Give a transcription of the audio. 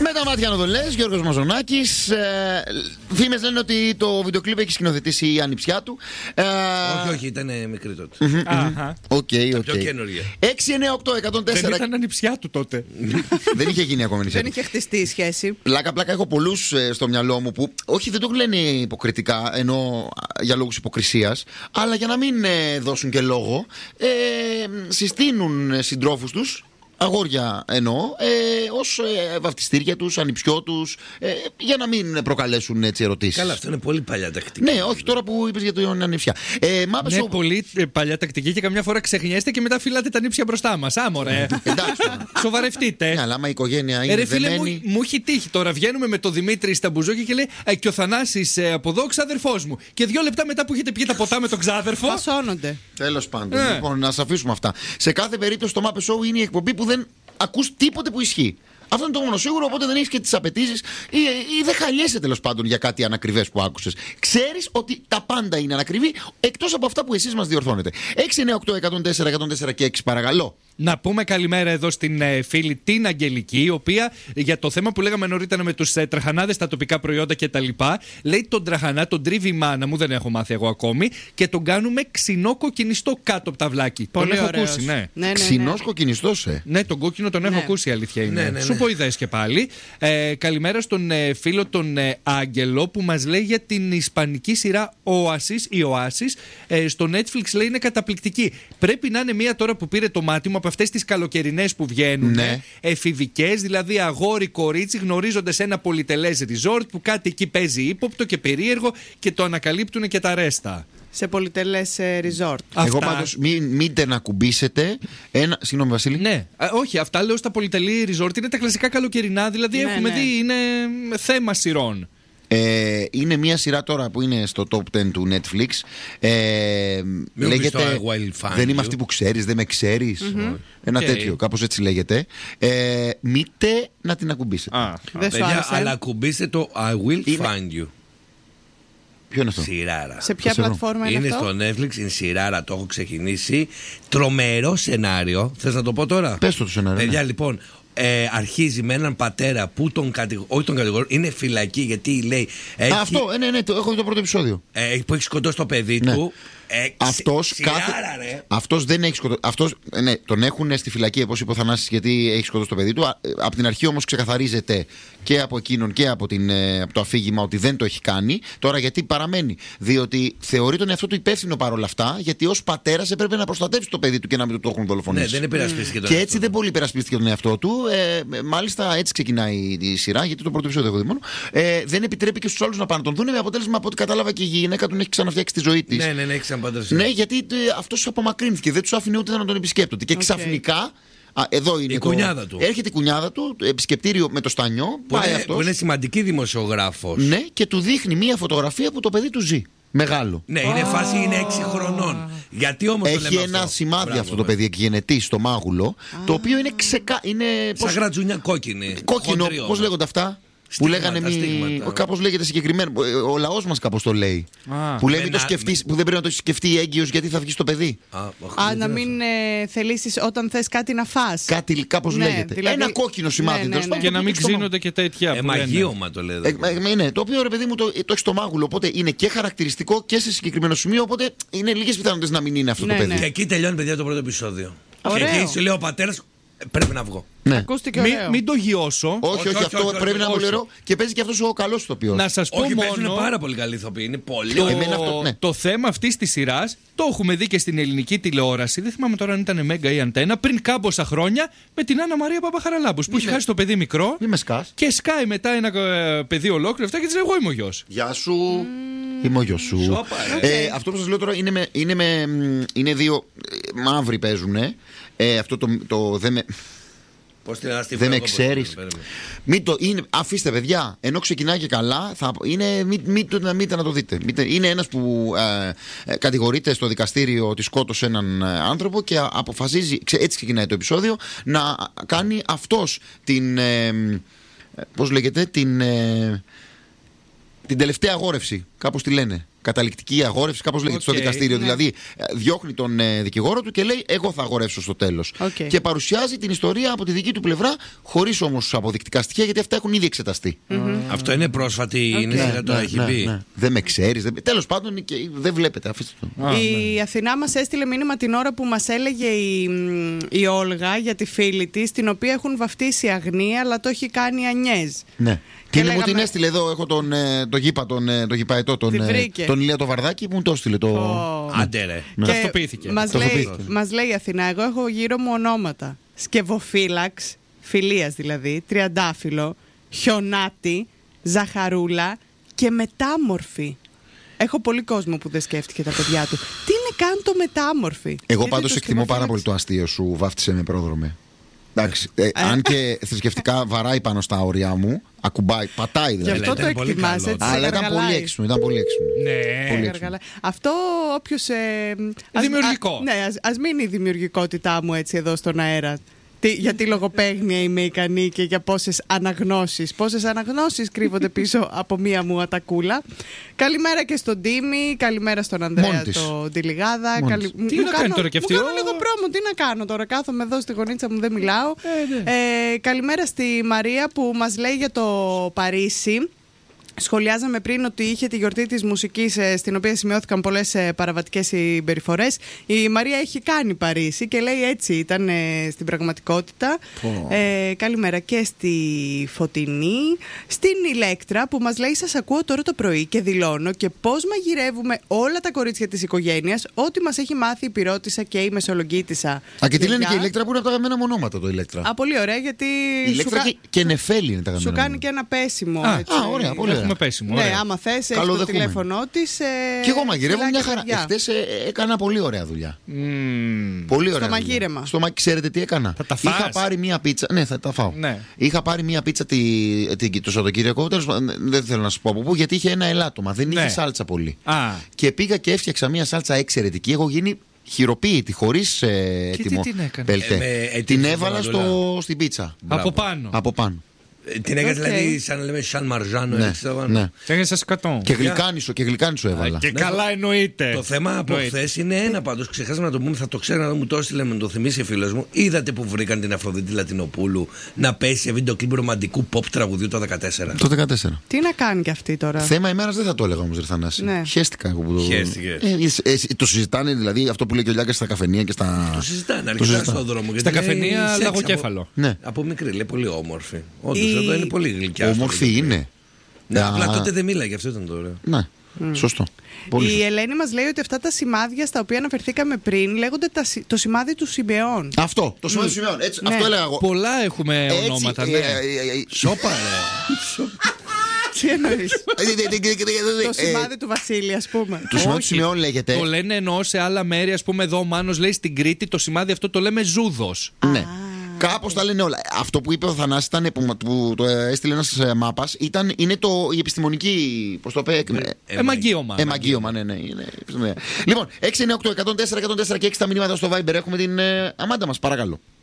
Με τα μάτια να το λες, Γιώργος Μαζονάκης. Φήμες λένε ότι το βιντεοκλίπ έχει σκηνοθετήσει η ανιψιά του. Όχι, ήταν μικρή τότε. Οκ. Πιο καινούργια. 698-104. Δεν ήταν ανιψιά του τότε. Δεν είχε γίνει ακόμα νησιά. Δεν είχε χτιστεί η σχέση. Πλάκα, έχω πολλούς στο μυαλό μου που όχι, δεν το λένε υποκριτικά, ενώ για λόγους υποκρισίας, αλλά για να μην δώσουν και λόγο, συστήνουν συντρόφους τους, αγόρια εννοώ, ως βαφτιστήρια τους, ανιψιό τους, για να μην προκαλέσουν έτσι ερωτήσεις. Καλά, αυτό είναι πολύ παλιά τακτική. Ναι, όχι τώρα που είπες για την ανιψιά. Ναι, πολύ παλιά τακτική και καμιά φορά ξεχνιέστε και μετά φυλάτε τα νύψια μπροστά μας. Άμορε. Εντάξει. Σοβαρευτείτε. Ναι, αλλά άμα η οικογένεια είναι φίλε, δεμένη. μου έχει τύχει τώρα. Βγαίνουμε με τον Δημήτρη στα μπουζόκια και λέει και ο Θανάσης από εδώ, ξάδερφός μου. Και 2 λεπτά μετά που έχετε πιει τα ποτά με τον ξάδερφο. Φασώνονται. Τέλος πάντων. Λοιπόν, να σας αφήσουμε αυτά. Σε κάθε περίπτωση το Muppet Show είναι η εκπομπή που δεν ακούς τίποτε που ισχύει. Αυτό είναι το μόνο σίγουρο, οπότε δεν έχεις και τις απαιτήσεις ή δεν χαλιέσαι τέλος πάντων για κάτι ανακριβές που άκουσες. Ξέρεις ότι τα πάντα είναι ανακριβή, εκτός από αυτά που εσείς μας διορθώνετε. 698-104-104 και 6 παρακαλώ. Να πούμε καλημέρα εδώ στην φίλη την Αγγελική, η οποία για το θέμα που λέγαμε νωρίτερα με τους τραχανάδες, τα τοπικά προϊόντα κτλ. Λέει τον τραχανά, τον τρίβει η μάνα μου, δεν έχω μάθει εγώ ακόμη, και τον κάνουμε ξινό κοκκινιστό κάτω από τα βλάκι. Πολύ τον έχω ωραίος. ακούσει, ναι. Ξινός κοκκινιστός, Ναι, τον κόκκινο τον έχω ακούσει, η αλήθεια είναι. Ναι. Σου πω ιδέες και πάλι. Καλημέρα στον φίλο τον Άγγελο που μας λέει για την ισπανική σειρά Oasis. Στο Netflix λέει είναι καταπληκτική. Πρέπει να είναι μία τώρα που πήρε το μάτι μου από αυτές τις καλοκαιρινές που βγαίνουν. Ναι. Εφηβικές, δηλαδή αγόρι-κορίτσι γνωρίζονται σε ένα πολυτελές resort που κάτι εκεί παίζει ύποπτο και περίεργο και το ανακαλύπτουν και τα ρέστα. Σε πολυτελές resort. Εγώ πάντως μην να κουμπίσετε ένα. Συγγνώμη, Βασίλη. Ναι, όχι, αυτά λέω στα πολυτελή resort είναι τα κλασικά καλοκαιρινά, δηλαδή Ναι, έχουμε ναι. δει, είναι θέμα σειρών. Είναι μια σειρά τώρα που είναι στο top 10 του Netflix. Λέγεται I Will Find Δεν είμαι You. αυτή που ξέρεις, δεν με ξέρεις. Ένα τέτοιο, κάπως έτσι λέγεται. Μήτε να την ακουμπήσετε. Δεν σου Παιδιά, άρεσε. αλλά ακουμπήστε το I Will Είναι- Find You. Ποιο είναι αυτό? Σειράρα. Σε ποια Ξέρω. πλατφόρμα είναι Είναι αυτό? στο Netflix, είναι σειράρα, το έχω ξεκινήσει. Τρομερό σενάριο. Θες να το πω τώρα? Πες το σενάριο. Παιδιά, Ναι. λοιπόν, αρχίζει με έναν πατέρα που όχι τον κατηγορούν, είναι φυλακή γιατί λέει. Αυτό, ναι, το έχω δει το πρώτο επεισόδιο. Που έχει σκοτώσει το παιδί Ναι. του. Αυτός δεν έχει σκοτώσει. Ναι, τον έχουν στη φυλακή, όπως είπε ο Θανάσης, γιατί έχει σκοτώσει το παιδί του. Από την αρχή όμως ξεκαθαρίζεται και από εκείνον και από το αφήγημα ότι δεν το έχει κάνει. Τώρα γιατί παραμένει? Διότι θεωρεί τον εαυτό του υπεύθυνο παρόλα αυτά, γιατί ως πατέρας έπρεπε να προστατεύσει το παιδί του και να μην του το έχουν δολοφονήσει. Ναι, δεν υπερασπίστηκε τον Και εαυτό έτσι του. δεν πολύ υπερασπίστηκε τον εαυτό του. Μάλιστα έτσι ξεκινάει η σειρά, γιατί το πρώτο επεισόδιο έχω δει μόνο. Δεν επιτρέπει και στους άλλους να πάνε να τον δουν, με αποτέλεσμα από ό,τι κατάλαβα και η γυναίκα του έχει ξαναφτιάξει τη ζωή της. Ναι, έχει ξαναπαντρευτεί. Ναι, γιατί αυτός απομακρύνθηκε, δεν τους άφηνε ούτε να τον επισκέπτονται. Και ξαφνικά. Εδώ είναι η κουνιάδα του. Έρχεται η κουνιάδα του, επισκεπτήριο με το στανιό. Που είναι σημαντική δημοσιογράφος. Ναι, και του δείχνει μία φωτογραφία που το παιδί του ζει. Μεγάλο. Ναι, είναι φάση, είναι 6 χρονών. Γιατί όμως το Έχει λέμε ένα αυτό? σημάδι Μπράβο, αυτό το παιδί εκγενετή στο μάγουλο, το οποίο είναι είναι Σαν γρατζουνιά κόκκινη. κόκκινο, Χοντρή πώς όμως. λέγονται αυτά? Που Στίγματα, λέγανε στίγματα. κάπως λέγεται συγκεκριμένο. Ο λαός μας κάπως το λέει. Που λέει μην το σκεφτείς, που δεν πρέπει να το σκεφτεί έγκυος γιατί θα βγει στο παιδί. Να μην θελήσεις όταν θες κάτι να φας. Κάτι κάπως Ναι, λέγεται. δηλαδή- Ένα κόκκινο σημάδι. Ναι, τέλος ναι, πάντων, Και το να μην έχει στο μάγουλο. ξύνονται και τέτοια. που λένε. Μαγείωμα το λέει. Ναι, το οποίο ρε παιδί μου το έχει στο μάγουλο. Οπότε είναι και χαρακτηριστικό και σε συγκεκριμένο σημείο. Οπότε είναι λίγες πιθανότητες να μην είναι αυτό Ναι, το παιδί. ναι. Και εκεί τελειώνει, παιδιά, το πρώτο επεισόδιο. Ωραίο. Και εκεί σου λέει ο πατέρας, πρέπει να βγω. Ναι. Ακούστηκε ωραίο. Μην το γιώσω. Όχι, αυτό όχι, πρέπει να είναι όχι. πολύ ωραίο και παίζει και αυτό ο καλό ηθοποιός. Να σας πω Όχι, παίζουν μόνο. πάρα πολύ καλοί ηθοποιοί. Είναι πολύ Το, ωραίο. Εμένα αυτό, ναι. το θέμα αυτής της σειράς το έχουμε δει και στην ελληνική τηλεόραση. Δεν θυμάμαι τώρα αν ήταν Μέγκα ή Αντένα. Πριν κάμποσα χρόνια με την Άννα Μαρία Παπαχαραλάμπους που έχει χάσει το παιδί μικρό. Μη με σκάς. Και σκάει μετά ένα παιδί ολόκληρο αυτά και της λέει: εγώ είμαι ο γιος. Γεια σου. Είμαι ο γιος σου. Σόπα, Αυτό που σας λέω τώρα είναι δύο μαύροι παίζουν. Αυτό το δεν με. Πώς την αναστήφω Δεν με εγώ, πώς ξέρεις. την περίμενα. Αφήστε, παιδιά. Ενώ ξεκινάει και καλά, μην να το δείτε. Είναι ένας που κατηγορείται στο δικαστήριο ότι σκότωσε έναν άνθρωπο και αποφασίζει, έτσι ξεκινάει το επεισόδιο, να κάνει αυτός πώς λέγεται, την τελευταία αγόρευση Κάπως τη λένε. Καταληκτική αγόρευση, κάπως λέγεται στο δικαστήριο. Ναι. Δηλαδή, διώχνει τον δικηγόρο του και λέει: εγώ θα αγορεύσω στο τέλος. Και παρουσιάζει την ιστορία από τη δική του πλευρά, χωρίς όμως αποδεικτικά στοιχεία, γιατί αυτά έχουν ήδη εξεταστεί. Αυτό είναι πρόσφατη, είναι σειρά, το έχει πει. Ναι. Δεν με ξέρεις. Τέλος πάντων, δεν βλέπετε. Αφήστε το. Η Αθηνά μας έστειλε μήνυμα την ώρα που μας έλεγε η Όλγα για τη φίλη της, την οποία έχουν βαφτίσει Αγνή, αλλά το έχει κάνει Ανιέζ. Ναι. Και μου την έστειλε εδώ, έχω τον γήπα, τον γηπαετό, τον Ηλία το Βαρδάκη που μου το έστειλε. Άντε ρε. Ταυτοποιήθηκε. Μας λέει η Αθηνά, εγώ έχω γύρω μου ονόματα. Σκευοφύλαξ, φιλίας δηλαδή, Τριαντάφυλλο, Χιονάτη, Ζαχαρούλα και Μετάμορφη. Έχω πολύ κόσμο που δεν σκέφτηκε τα παιδιά του. Τι είναι καν το Μετάμορφη? Εγώ πάντως εκτιμώ πάρα πολύ το αστείο σου, βάφτισε με πρόδρομε. Εντάξει, αν και θρησκευτικά βαράει πάνω στα όρια μου, ακουμπάει, πατάει δηλαδή. Γι' αυτό το εκτιμάς, έτσι. Αλλά ήταν πολύ έξυπνο, Ναι. Αυτό όποιος... Δημιουργικό. Ναι, ας μείνει η δημιουργικότητά μου έτσι εδώ στον αέρα. Γιατί λογοπαίγνια είμαι ικανή και για πόσες αναγνώσεις κρύβονται πίσω από μία μου ατακούλα. Καλημέρα και στον Τίμη, καλημέρα στον Ανδρέα το Τιλιγάδα. Τι να κάνει τώρα και αυτή? Μου κάνω λίγο πρόμο, τι να κάνω τώρα, κάθομαι εδώ στη γωνίτσα μου, δεν μιλάω. Καλημέρα στη Μαρία που μας λέει για το Παρίσι. Σχολιάζαμε πριν ότι είχε τη γιορτή της μουσικής, στην οποία σημειώθηκαν πολλές παραβατικές συμπεριφορές. Η Μαρία έχει κάνει Παρίσι και λέει έτσι ήταν στην πραγματικότητα. Καλημέρα και στη Φωτεινή. Στην Ηλέκτρα που μας λέει: σας ακούω τώρα το πρωί και δηλώνω και πώς μαγειρεύουμε όλα τα κορίτσια της οικογένειας, ό,τι μας έχει μάθει η Πυρώτισσα και η Μεσολογγίτισσα. Και τι λένε και η Ηλέκτρα που είναι από τα αγαπημένα μου ονόματα το Ηλέκτρα. Πολύ ωραία, γιατί. Η Ηλέκτρα και Νεφέλη είναι τα αγαπημένα. Σου κάνει και ένα πέσιμο. Ωραία, πολύ ωραία. Πέσιμο, ναι, άμα θες, έχει το τηλέφωνό της. Και εγώ μαγειρεύω μια χαρά. Εχθές έκανα πολύ ωραία δουλειά. Πολύ ωραία. Στο μαγείρεμα. Ξέρετε τι έκανα? Θα τα φας? Είχα πάρει μια πίτσα. Ναι, θα τα φάω. Ναι. Είχα πάρει μια πίτσα το Σαββατοκύριακο. Δεν θέλω να σα πω από πού, γιατί είχε ένα ελάττωμα. Δεν είχε σάλτσα πολύ. Και πήγα και έφτιαξα μια σάλτσα εξαιρετική. Έχω γίνει χειροποίητη, χωρίς έτοιμο πελτέ. Την έβαλα στην πίτσα. Από πάνω. Την έκανε δηλαδή σαν να λέμε σαν μαρζάνο. Ναι. Και γλυκάνισο έβαλα. Και καλά εννοείται. Το θέμα από χθες είναι ένα πάντως. Ξεχάσαμε να το πούμε, θα το ξέρω να μου το έστειλε, με το θυμίσει φίλος μου. Είδατε που βρήκαν την Αφροδίτη Λατινοπούλου να πέσει σε βίντεο κλιπ ρομαντικού pop τραγουδιού το 2014. Το 2014. Τι να κάνει κι αυτή τώρα? Θέμα ημέρας δεν θα το έλεγα όμως, Ρεθανάση. Ναι. Χαίστηκα εγώ που το. Το συζητάνε δηλαδή αυτό που λέει και ο Λιάκας στα καφενεία και στα. Το συζητάνε αρκετά στον δρόμο. Στα καφενεία λαγοκέφαλο. Από μικρή, λέει πολύ όμορφη. Όντως εδώ είναι πολύ γλυκιά. Όμορφη είναι. Ναι, απλά τότε δεν μίλαγε, αυτό ήταν το ωραίο. Ναι, σωστό. Η Ελένη μας λέει ότι αυτά τα σημάδια στα οποία αναφερθήκαμε πριν λέγονται το σημάδι του Σιμεών. Αυτό, το σημάδι του Σιμεών. Αυτό έλεγα εγώ. Πολλά έχουμε ονόματα. Σόπα, Τι εννοείς? Το σημάδι του Βασίλη, ας πούμε. Το σημάδι του Σιμεών λέγεται. Το λένε εννοώ σε άλλα μέρη, ας πούμε εδώ ο Μάνος λέει στην Κρήτη το σημάδι αυτό το λέμε Ζούδος. Ναι. Κάπως τα λένε όλα. Αυτό που είπε ο Θανάσης ήταν που το έστειλε ένας μάπας. Είναι η επιστημονική. Πώς το είπε? Εμαγγείωμα. Εμαγγείωμα, ναι. Λοιπόν, 698-104-104 και 6 τα μηνύματα στο Viber. Έχουμε την Αμάντα μας, παρακαλώ.